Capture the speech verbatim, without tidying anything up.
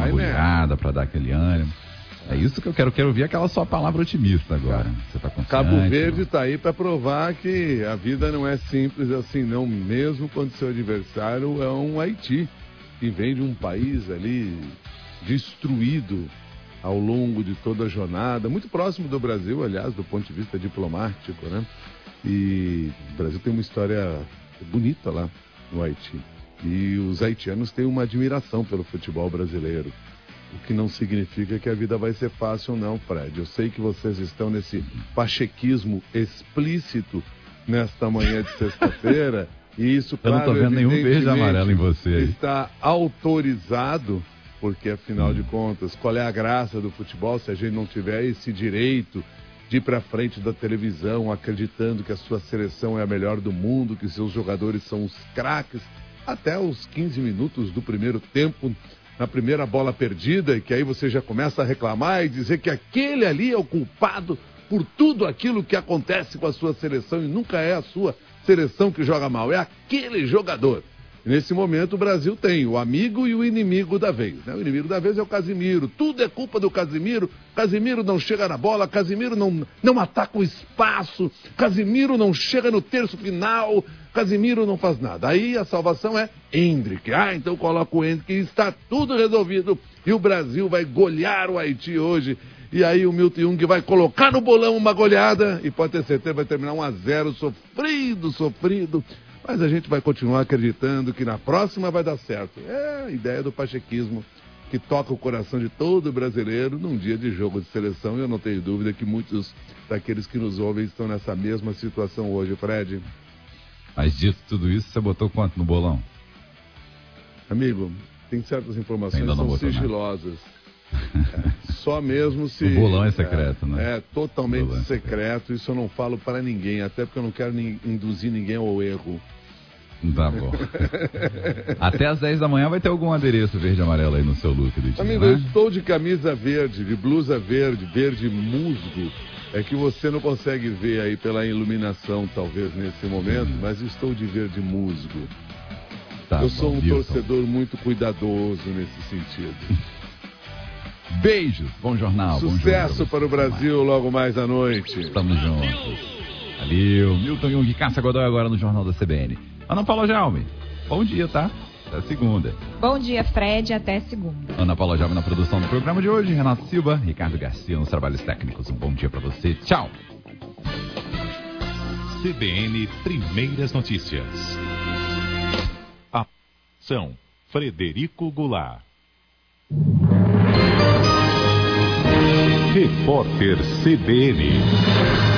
goleada, para dar aquele ânimo. É isso que eu quero, quero ouvir aquela sua palavra otimista agora. Você tá confiante? Cabo Verde está aí para provar que a vida não é simples assim não, mesmo quando seu adversário é um Haiti, que vem de um país ali destruído ao longo de toda a jornada, muito próximo do Brasil, aliás, do ponto de vista diplomático, né? E o Brasil tem uma história bonita lá no Haiti. E os haitianos têm uma admiração pelo futebol brasileiro. O que não significa que a vida vai ser fácil, não, Fred. Eu sei que vocês estão nesse pachequismo explícito nesta manhã de sexta-feira. E isso, claro, eu não tô vendo nenhum verde e amarelo em você. Está autorizado, porque, afinal hum. de contas, qual é a graça do futebol se a gente não tiver esse direito de ir para frente da televisão acreditando que a sua seleção é a melhor do mundo, que seus jogadores são os craques, até os quinze minutos do primeiro tempo, na primeira bola perdida, e que aí você já começa a reclamar e dizer que aquele ali é o culpado por tudo aquilo que acontece com a sua seleção, e nunca é a sua seleção que joga mal, é aquele jogador. E nesse momento o Brasil tem o amigo e o inimigo da vez, né? O inimigo da vez é o Casimiro, tudo é culpa do Casimiro, Casimiro não chega na bola, Casimiro não, não ataca o espaço, Casimiro não chega no terço final, Casimiro não faz nada. Aí a salvação é Endrick. Ah, então coloca o Endrick e está tudo resolvido. E o Brasil vai golear o Haiti hoje. E aí o Milton Jung vai colocar no bolão uma goleada e pode ter certeza vai terminar um a zero sofrido, sofrido. Mas a gente vai continuar acreditando que na próxima vai dar certo. É a ideia do pachequismo que toca o coração de todo brasileiro num dia de jogo de seleção. E eu não tenho dúvida que muitos daqueles que nos ouvem estão nessa mesma situação hoje, Fred. Mas dito tudo isso, você botou quanto no bolão? Amigo, tem certas informações que são sigilosas. É, só mesmo se... O bolão é secreto, é, né? É totalmente é secreto, isso eu não falo para ninguém, até porque eu não quero ni- induzir ninguém ao erro. Tá bom. Até às dez da manhã vai ter algum adereço verde e amarelo aí no seu look do dia, Amigo, né? eu estou de camisa verde, de blusa verde, verde musgo. É que você não consegue ver aí pela iluminação, talvez, nesse momento, hum. mas estou de verde musgo. Tá eu bom, sou um Wilson. torcedor muito cuidadoso nesse sentido. Beijos, bom jornal. Sucesso bom para o Brasil logo mais à noite. Estamos juntos. Valeu. Milton Jung, Cássia Godoy agora no Jornal da C B N. Ana Paula Jaume, bom dia, tá? Até segunda. Bom dia, Fred, até segunda. Ana Paula Jaume na produção do programa de hoje, Renato Silva, Ricardo Garcia nos trabalhos técnicos. Um bom dia para você. Tchau. C B N Primeiras Notícias. Ação Frederico Goulart. Repórter C B N.